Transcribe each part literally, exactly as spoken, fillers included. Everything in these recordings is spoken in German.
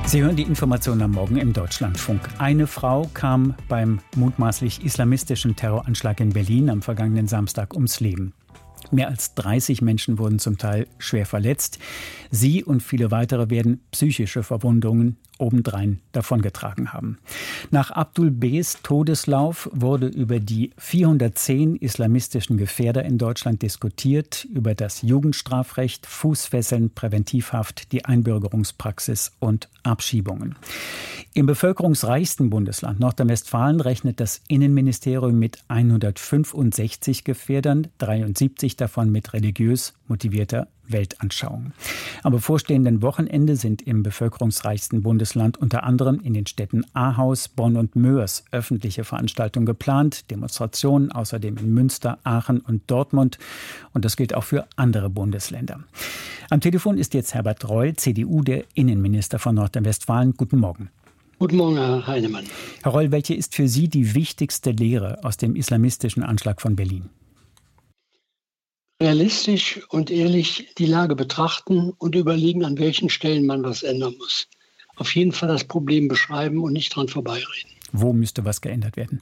Sie hören die Informationen am Morgen im Deutschlandfunk. Eine Frau kam beim mutmaßlich islamistischen Terroranschlag in Berlin am vergangenen Samstag ums Leben. Mehr als dreißig Menschen wurden zum Teil schwer verletzt. Sie und viele weitere werden psychische Verwundungen obendrein davongetragen haben. Nach Abdul B.'s Todeslauf wurde über die vierhundertzehn islamistischen Gefährder in Deutschland diskutiert, über das Jugendstrafrecht, Fußfesseln, Präventivhaft, die Einbürgerungspraxis und Abschiebungen. Im bevölkerungsreichsten Bundesland Nordrhein-Westfalen rechnet das Innenministerium mit hundertfünfundsechzig Gefährdern, dreiundsiebzig davon mit religiös motivierter Weltanschauung. Am bevorstehenden Wochenende sind im bevölkerungsreichsten Bundesland unter anderem in den Städten Ahaus, Bonn und Moers öffentliche Veranstaltungen geplant, Demonstrationen außerdem in Münster, Aachen und Dortmund. Und das gilt auch für andere Bundesländer. Am Telefon ist jetzt Herbert Reul, C D U, der Innenminister von Nordrhein-Westfalen. Guten Morgen. Guten Morgen, Herr Heinemann. Herr Reul, welche ist für Sie die wichtigste Lehre aus dem islamistischen Anschlag von Berlin? Realistisch und ehrlich die Lage betrachten und überlegen, an welchen Stellen man was ändern muss. Auf jeden Fall das Problem beschreiben und nicht dran vorbeireden. Wo müsste was geändert werden?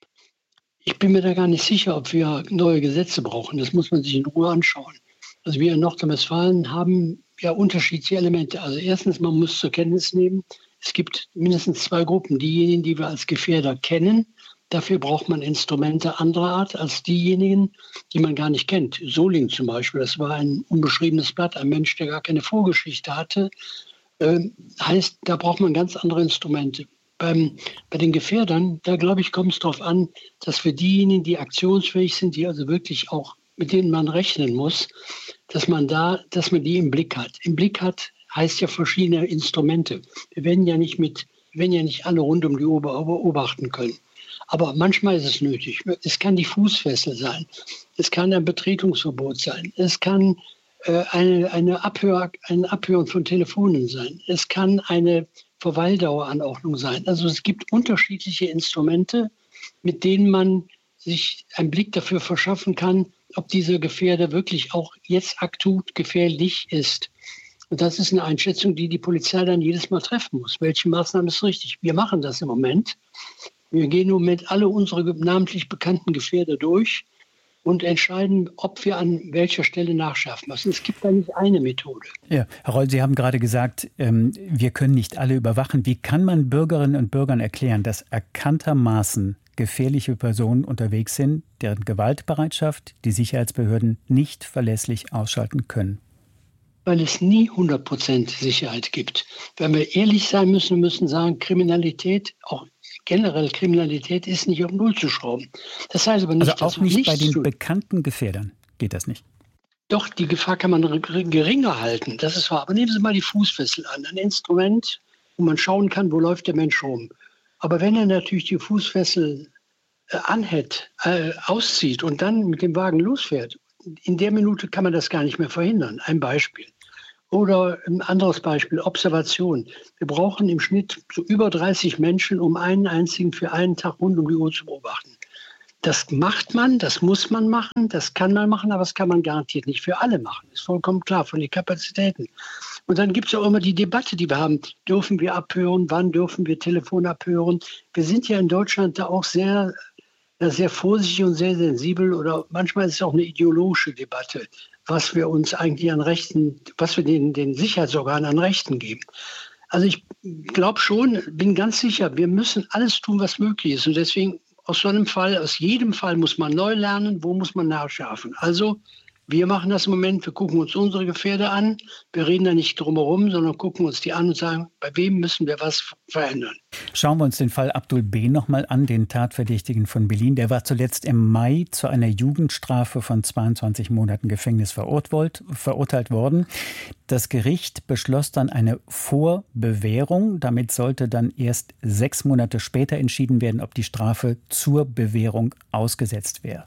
Ich bin mir da gar nicht sicher, ob wir neue Gesetze brauchen. Das muss man sich in Ruhe anschauen. Also wir in Nordrhein-Westfalen haben ja unterschiedliche Elemente. Also erstens, man muss zur Kenntnis nehmen, es gibt mindestens zwei Gruppen. Diejenigen, die wir als Gefährder kennen. Dafür braucht man Instrumente anderer Art als diejenigen, die man gar nicht kennt. Soling zum Beispiel, das war ein unbeschriebenes Blatt, ein Mensch, der gar keine Vorgeschichte hatte. Äh, heißt, da braucht man ganz andere Instrumente. Beim, bei den Gefährdern, da glaube ich, kommt es darauf an, dass wir diejenigen, die aktionsfähig sind, die also wirklich auch, mit denen man rechnen muss, dass man da, dass man die im Blick hat. Im Blick hat heißt ja verschiedene Instrumente. Wir werden ja nicht mit, wir werden ja nicht alle rund um die Uhr beobachten können. Aber manchmal ist es nötig. Es kann die Fußfessel sein. Es kann ein Betretungsverbot sein. Es kann äh, eine, eine Abhör, ein Abhören von Telefonen sein. Es kann eine Verweildaueranordnung sein. Also es gibt unterschiedliche Instrumente, mit denen man sich einen Blick dafür verschaffen kann, ob dieser Gefährder wirklich auch jetzt akut gefährlich ist. Und das ist eine Einschätzung, die die Polizei dann jedes Mal treffen muss. Welche Maßnahme ist richtig? Wir machen das im Moment. Wir gehen im Moment alle unsere namentlich bekannten Gefährder durch und entscheiden, ob wir an welcher Stelle nachschärfen müssen. Es gibt da nicht eine Methode. Ja, Herr Reul, Sie haben gerade gesagt, ähm, wir können nicht alle überwachen. Wie kann man Bürgerinnen und Bürgern erklären, dass erkanntermaßen gefährliche Personen unterwegs sind, deren Gewaltbereitschaft die Sicherheitsbehörden nicht verlässlich ausschalten können? Weil es nie hundert Prozent Sicherheit gibt. Wenn wir ehrlich sein müssen, müssen sagen, Kriminalität, auch generell Kriminalität ist nicht auf Null zu schrauben. Das heißt aber nicht, also auch dass nicht bei den tun. bekannten Gefährdern geht das nicht. Doch, die Gefahr kann man geringer halten. Das ist wahr. Aber nehmen Sie mal die Fußfessel an. Ein Instrument, wo man schauen kann, wo läuft der Mensch rum. Aber wenn er natürlich die Fußfessel äh, anhält, äh, auszieht und dann mit dem Wagen losfährt, in der Minute kann man das gar nicht mehr verhindern. Ein Beispiel. Oder ein anderes Beispiel, Observation. Wir brauchen im Schnitt so über dreißig Menschen, um einen einzigen für einen Tag rund um die Uhr zu beobachten. Das macht man, das muss man machen, das kann man machen, aber das kann man garantiert nicht für alle machen. Ist vollkommen klar, von den Kapazitäten. Und dann gibt es auch immer die Debatte, die wir haben. Dürfen wir abhören? Wann dürfen wir Telefon abhören? Wir sind ja in Deutschland da auch sehr, sehr vorsichtig und sehr sensibel. Oder manchmal ist es auch eine ideologische Debatte, was wir uns eigentlich an Rechten, was wir den, den Sicherheitsorganen an Rechten geben. Also ich glaube schon, bin ganz sicher, wir müssen alles tun, was möglich ist. Und deswegen aus so einem Fall, aus jedem Fall muss man neu lernen, wo muss man nachschärfen. Also wir machen das im Moment, wir gucken uns unsere Gefährder an, wir reden da nicht drum herum, sondern gucken uns die an und sagen, bei wem müssen wir was verändern. Schauen wir uns den Fall Abdul B. nochmal an, den Tatverdächtigen von Berlin. Der war zuletzt im Mai zu einer Jugendstrafe von zweiundzwanzig Monaten Gefängnis verurteilt worden. Das Gericht beschloss dann eine Vorbewährung. Damit sollte dann erst sechs Monate später entschieden werden, ob die Strafe zur Bewährung ausgesetzt wäre.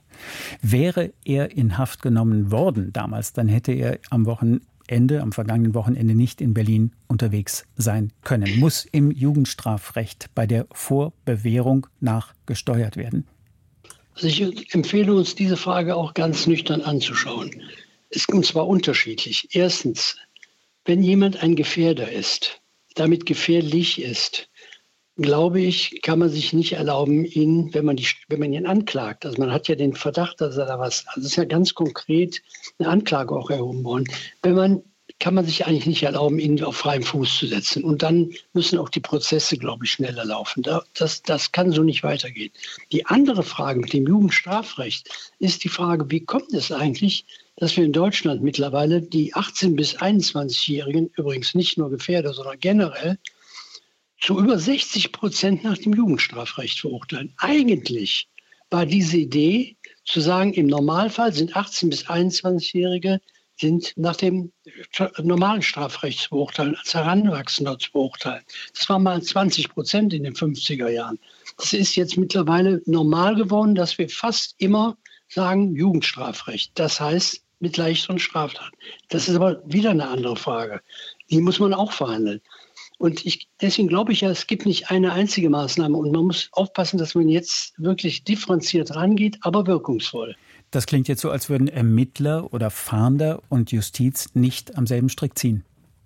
Wäre er in Haft genommen worden damals, dann hätte er am Wochenende Ende, am vergangenen Wochenende nicht in Berlin unterwegs sein können. Muss im Jugendstrafrecht bei der Vorbewährung nachgesteuert werden? Also ich empfehle uns, diese Frage auch ganz nüchtern anzuschauen. Es, und zwar unterschiedlich. Erstens, wenn jemand ein Gefährder ist, damit gefährlich ist, glaube ich, kann man sich nicht erlauben, ihn, wenn man, die, wenn man ihn anklagt. Also man hat ja den Verdacht, dass er da was, also es ist ja ganz konkret eine Anklage auch erhoben worden. Wenn man, kann man sich eigentlich nicht erlauben, ihn auf freiem Fuß zu setzen. Und dann müssen auch die Prozesse, glaube ich, schneller laufen. Das, das kann so nicht weitergehen. Die andere Frage mit dem Jugendstrafrecht ist die Frage, wie kommt es eigentlich, dass wir in Deutschland mittlerweile die achtzehn- bis einundzwanzigjährigen, übrigens nicht nur Gefährder, sondern generell, zu über sechzig Prozent nach dem Jugendstrafrecht verurteilen. Eigentlich war diese Idee zu sagen, im Normalfall sind achtzehn- bis einundzwanzigjährige sind nach dem normalen Strafrecht zu beurteilen, als Heranwachsender zu beurteilen. Das war mal zwanzig Prozent in den fünfziger Jahren. Das ist jetzt mittlerweile normal geworden, dass wir fast immer sagen Jugendstrafrecht. Das heißt mit leichteren Straftaten. Das ist aber wieder eine andere Frage. Die muss man auch verhandeln. Und ich, deswegen glaube ich ja, es gibt nicht eine einzige Maßnahme. Und man muss aufpassen, dass man jetzt wirklich differenziert rangeht, aber wirkungsvoll. Das klingt jetzt so, als würden Ermittler oder Fahnder und Justiz nicht am selben Strick ziehen.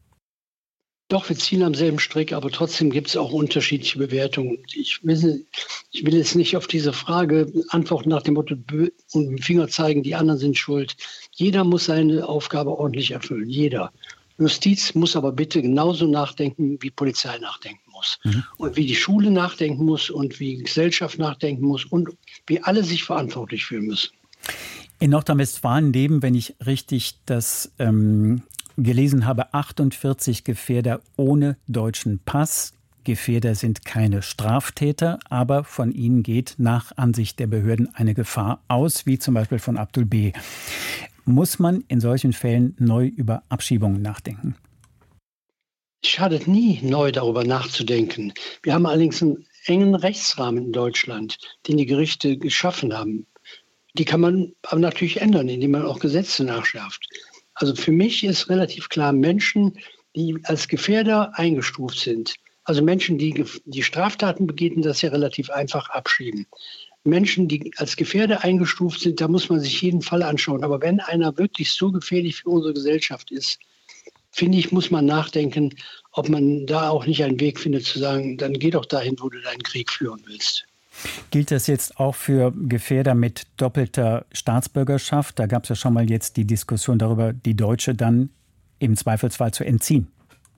Doch, wir ziehen am selben Strick, aber trotzdem gibt es auch unterschiedliche Bewertungen. Ich will, ich will jetzt nicht auf diese Frage antworten nach dem Motto und mit dem Finger zeigen, die anderen sind schuld. Jeder muss seine Aufgabe ordentlich erfüllen, jeder. Justiz muss aber bitte genauso nachdenken, wie Polizei nachdenken muss. Mhm. Und wie die Schule nachdenken muss und wie die Gesellschaft nachdenken muss und wie alle sich verantwortlich fühlen müssen. In Nordrhein-Westfalen leben, wenn ich richtig das ähm, gelesen habe, achtundvierzig Gefährder ohne deutschen Pass. Gefährder sind keine Straftäter, aber von ihnen geht nach Ansicht der Behörden eine Gefahr aus, wie zum Beispiel von Abdul B. Muss man in solchen Fällen neu über Abschiebungen nachdenken? Es schadet nie, neu darüber nachzudenken. Wir haben allerdings einen engen Rechtsrahmen in Deutschland, den die Gerichte geschaffen haben. Die kann man aber natürlich ändern, indem man auch Gesetze nachschärft. Also für mich ist relativ klar, Menschen, die als Gefährder eingestuft sind, also Menschen, die die Straftaten begehen, das ja relativ einfach abschieben. Menschen, die als Gefährder eingestuft sind, da muss man sich jeden Fall anschauen. Aber wenn einer wirklich so gefährlich für unsere Gesellschaft ist, finde ich, muss man nachdenken, ob man da auch nicht einen Weg findet zu sagen, dann geh doch dahin, wo du deinen Krieg führen willst. Gilt das jetzt auch für Gefährder mit doppelter Staatsbürgerschaft? Da gab es ja schon mal jetzt die Diskussion darüber, die Deutsche dann im Zweifelsfall zu entziehen.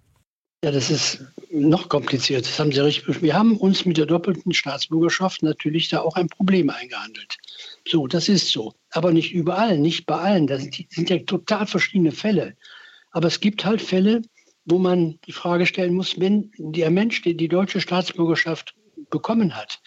Ja, das ist noch kompliziert. Das haben Sie richtig. Wir haben uns mit der doppelten Staatsbürgerschaft natürlich da auch ein Problem eingehandelt. So, das ist so. Aber nicht überall, nicht bei allen. Das sind ja total verschiedene Fälle. Aber es gibt halt Fälle, wo man die Frage stellen muss, wenn der Mensch, der die deutsche Staatsbürgerschaft bekommen hat,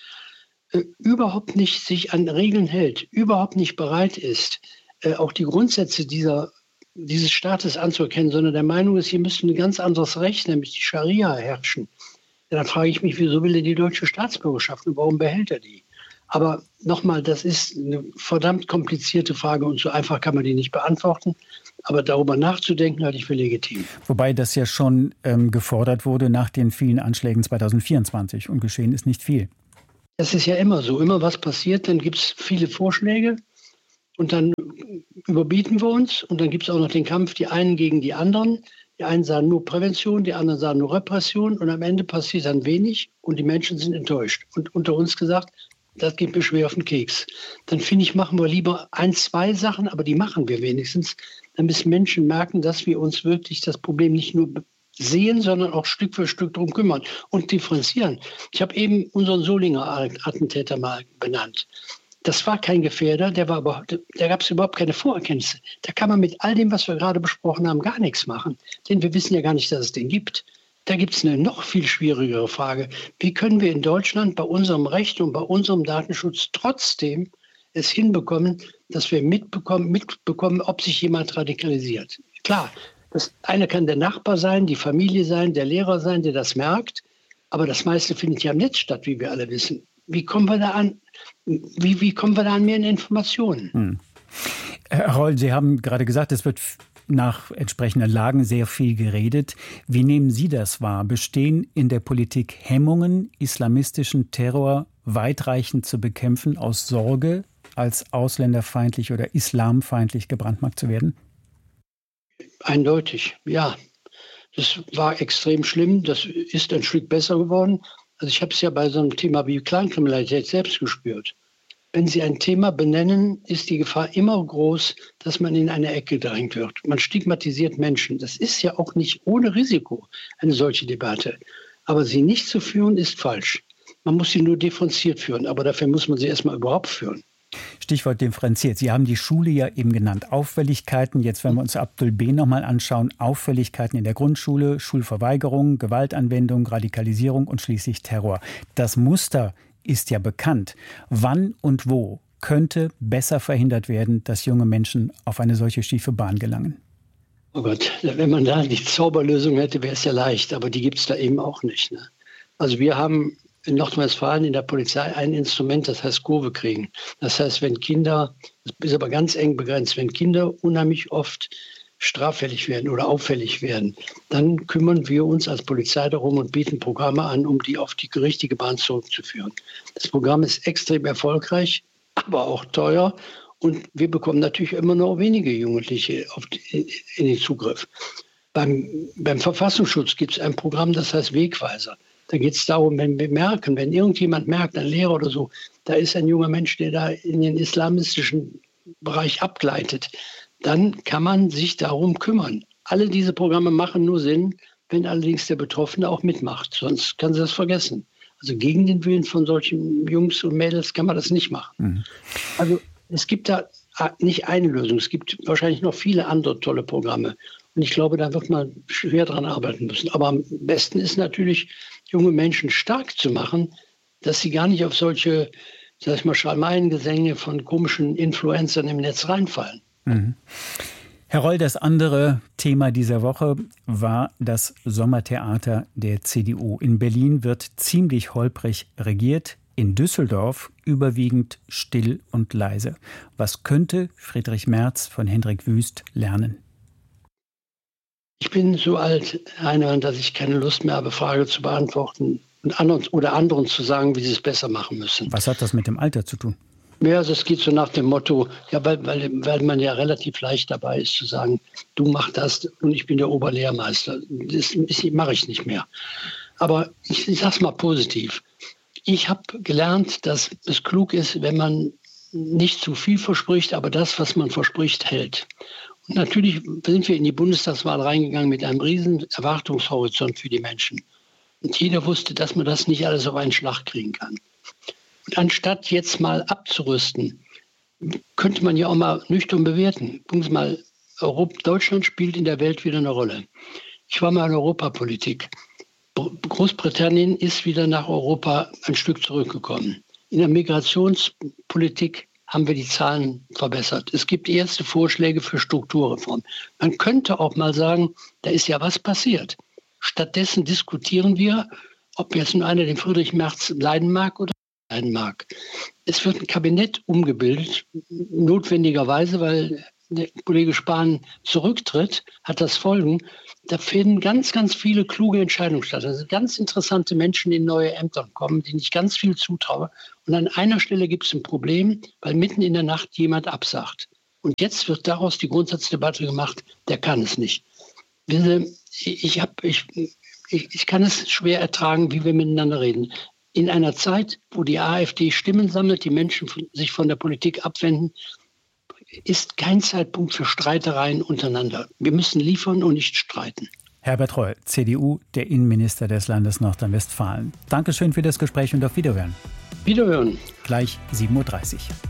überhaupt nicht sich an Regeln hält, überhaupt nicht bereit ist, auch die Grundsätze dieser, dieses Staates anzuerkennen, sondern der Meinung ist, hier müsste ein ganz anderes Recht, nämlich die Scharia, herrschen. Dann frage ich mich, wieso will er die deutsche Staatsbürgerschaft und warum behält er die? Aber nochmal, das ist eine verdammt komplizierte Frage und so einfach kann man die nicht beantworten. Aber darüber nachzudenken, halte ich für legitim. Wobei das ja schon ähm, gefordert wurde nach den vielen Anschlägen zweitausendvierundzwanzig und geschehen ist nicht viel. Das ist ja immer so. Immer was passiert, dann gibt es viele Vorschläge und dann überbieten wir uns und dann gibt es auch noch den Kampf, die einen gegen die anderen. Die einen sagen nur Prävention, die anderen sagen nur Repression und am Ende passiert dann wenig und die Menschen sind enttäuscht. Und unter uns gesagt, das geht mir schwer auf den Keks. Dann finde ich, machen wir lieber ein, zwei Sachen, aber die machen wir wenigstens, damit Menschen merken, dass wir uns wirklich das Problem nicht nur sehen, sondern auch Stück für Stück darum kümmern und differenzieren. Ich habe eben unseren Solinger Attentäter mal benannt. Das war kein Gefährder, der war aber, da gab es überhaupt keine Vorerkenntnisse. Da kann man mit all dem, was wir gerade besprochen haben, gar nichts machen. Denn wir wissen ja gar nicht, dass es den gibt. Da gibt es eine noch viel schwierigere Frage. Wie können wir in Deutschland bei unserem Recht und bei unserem Datenschutz trotzdem es hinbekommen, dass wir mitbekommen, mitbekommen, ob sich jemand radikalisiert? Klar, das eine kann der Nachbar sein, die Familie sein, der Lehrer sein, der das merkt. Aber das meiste findet ja im Netz statt, wie wir alle wissen. Wie kommen wir da an, wie, wie kommen wir da an mehr Informationen? Hm. Herr Reul, Sie haben gerade gesagt, es wird nach entsprechenden Lagen sehr viel geredet. Wie nehmen Sie das wahr? Bestehen in der Politik Hemmungen, islamistischen Terror weitreichend zu bekämpfen, aus Sorge, als ausländerfeindlich oder islamfeindlich gebrandmarkt zu werden? Eindeutig, ja. Das war extrem schlimm. Das ist ein Stück besser geworden. Also ich habe es ja bei so einem Thema wie Clankriminalität selbst gespürt. Wenn Sie ein Thema benennen, ist die Gefahr immer groß, dass man in eine Ecke gedrängt wird. Man stigmatisiert Menschen. Das ist ja auch nicht ohne Risiko, eine solche Debatte. Aber sie nicht zu führen, ist falsch. Man muss sie nur differenziert führen. Aber dafür muss man sie erstmal überhaupt führen. Stichwort differenziert. Sie haben die Schule ja eben genannt. Auffälligkeiten, jetzt wenn wir uns Abdul B. nochmal anschauen, Auffälligkeiten in der Grundschule, Schulverweigerung, Gewaltanwendung, Radikalisierung und schließlich Terror. Das Muster ist ja bekannt. Wann und wo könnte besser verhindert werden, dass junge Menschen auf eine solche schiefe Bahn gelangen? Oh Gott, wenn man da die Zauberlösung hätte, wäre es ja leicht. Aber die gibt es da eben auch nicht. Ne? Also wir haben in Nordrhein-Westfalen in der Polizei ein Instrument, das heißt Kurve kriegen. Das heißt, wenn Kinder, das ist aber ganz eng begrenzt, wenn Kinder unheimlich oft straffällig werden oder auffällig werden, dann kümmern wir uns als Polizei darum und bieten Programme an, um die auf die richtige Bahn zurückzuführen. Das Programm ist extrem erfolgreich, aber auch teuer und wir bekommen natürlich immer noch wenige Jugendliche auf die, in den Zugriff. Beim, beim Verfassungsschutz gibt es ein Programm, das heißt Wegweiser. Da geht es darum, wenn wir merken, wenn irgendjemand merkt, ein Lehrer oder so, da ist ein junger Mensch, der da in den islamistischen Bereich abgleitet, dann kann man sich darum kümmern. Alle diese Programme machen nur Sinn, wenn allerdings der Betroffene auch mitmacht. Sonst kann sie das vergessen. Also gegen den Willen von solchen Jungs und Mädels kann man das nicht machen. Mhm. Also es gibt da nicht eine Lösung. Es gibt wahrscheinlich noch viele andere tolle Programme. Und ich glaube, da wird man schwer dran arbeiten müssen. Aber am besten ist natürlich, junge Menschen stark zu machen, dass sie gar nicht auf solche, sag ich mal, Schalmeiengesänge von komischen Influencern im Netz reinfallen. Mhm. Herr Roll, das andere Thema dieser Woche war das Sommertheater der C D U. In Berlin wird ziemlich holprig regiert, in Düsseldorf überwiegend still und leise. Was könnte Friedrich Merz von Hendrik Wüst lernen? Ich bin so alt, Heiner, dass ich keine Lust mehr habe, Frage zu beantworten und anderen, oder anderen zu sagen, wie sie es besser machen müssen. Was hat das mit dem Alter zu tun? Ja, also es geht so nach dem Motto, ja, weil, weil, weil man ja relativ leicht dabei ist zu sagen, du mach das und ich bin der Oberlehrmeister. Das, das mache ich nicht mehr. Aber ich, ich sage es mal positiv. Ich habe gelernt, dass es klug ist, wenn man nicht zu viel verspricht, aber das, was man verspricht, hält. Und natürlich sind wir in die Bundestagswahl reingegangen mit einem riesen Erwartungshorizont für die Menschen. Und jeder wusste, dass man das nicht alles auf einen Schlag kriegen kann. Und anstatt jetzt mal abzurüsten, könnte man ja auch mal nüchtern bewerten. Gucken Sie mal, Europa, Deutschland spielt in der Welt wieder eine Rolle. Ich war mal in Europapolitik. Großbritannien ist wieder nach Europa ein Stück zurückgekommen. In der Migrationspolitik haben wir die Zahlen verbessert. Es gibt erste Vorschläge für Strukturreform. Man könnte auch mal sagen, da ist ja was passiert. Stattdessen diskutieren wir, ob jetzt nur einer den Friedrich Merz leiden mag oder leiden mag. Es wird ein Kabinett umgebildet, notwendigerweise, weil der Kollege Spahn zurücktritt, hat das Folgen. Da finden ganz, ganz viele kluge Entscheidungen statt. Also ganz interessante Menschen in neue Ämter kommen, denen ich ganz viel zutraue. Und an einer Stelle gibt es ein Problem, weil mitten in der Nacht jemand absagt. Und jetzt wird daraus die Grundsatzdebatte gemacht, der kann es nicht. Ich, hab, ich, ich, ich kann es schwer ertragen, wie wir miteinander reden. In einer Zeit, wo die AfD Stimmen sammelt, die Menschen von, sich von der Politik abwenden, ist kein Zeitpunkt für Streitereien untereinander. Wir müssen liefern und nicht streiten. Herbert Reul, C D U, der Innenminister des Landes Nordrhein-Westfalen. Dankeschön für das Gespräch und auf Wiederhören. Wiederhören. Gleich sieben Uhr dreißig.